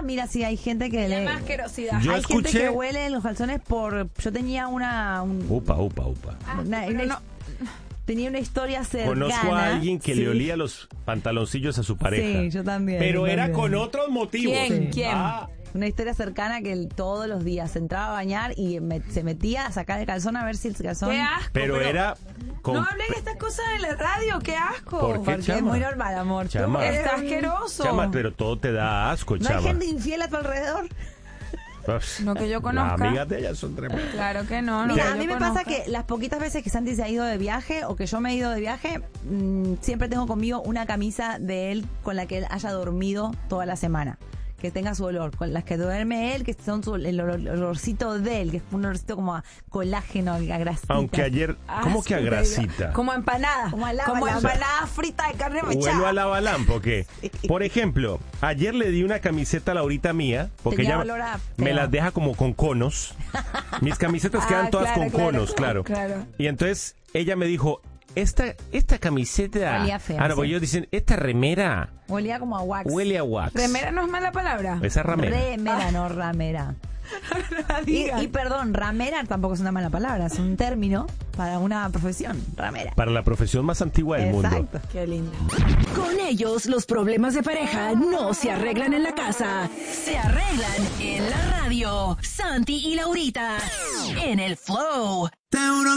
mira, sí, hay gente que le... más asquerosidad. Hay gente que huele los calzones por... Yo tenía Upa. Tenía una historia cercana. Conozco a alguien que le olía los pantaloncillos a su pareja. Sí, yo también. Pero era con otros motivos. ¿Quién? Una historia cercana que todos los días entraba a bañar y se metía a sacar el calzón a ver si el calzón... ¡Qué asco! Pero era... No hablen de estas cosas en la radio, ¡qué asco! ¿Por qué, Porque Chama? es muy normal, amor. Chama. Está asqueroso. Chama, pero todo te da asco, ¿No Chama. hay gente infiel a tu alrededor? No que yo conozca. Las amigas de ellas son tremendas. Claro que no. Mira, a mí me pasa que las poquitas veces que Santi se ha ido de viaje o que yo me he ido de viaje, siempre tengo conmigo una camisa de él con la que él haya dormido toda la semana. Que tenga su olor, con las que duerme él, que son el olorcito de él, que es un olorcito como a colágeno, a grasita. Aunque ayer, ¿cómo que a grasita? Como a empanada. Como empanada frita de carne mechada. Huelo a lavalamp, porque, por ejemplo, ayer le di una camiseta a Laurita mía, porque Tenía ella olor a me feo. las deja como con conos. Mis camisetas quedan todas con conos, claro. Y entonces ella me dijo, esta camiseta... Olía feo, no, porque ellos dicen, esta remera... Olía como a wax. Huele a wax. ¿Remera no es mala palabra? Esa es ramera. Remera, no ramera. Y perdón, ramera tampoco es una mala palabra, es un término para una profesión, ramera. Para la profesión más antigua del mundo. Exacto. Qué lindo. Con ellos, los problemas de pareja no se arreglan en la casa, se arreglan en la radio. Santi y Laurita, en el Flow.